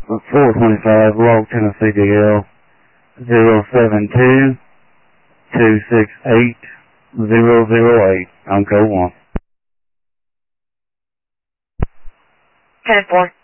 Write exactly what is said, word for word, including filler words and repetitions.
four twenty-five, Log Tennessee D L, zero seven two, two six eight, zero zero eight. I'm code one. ten four.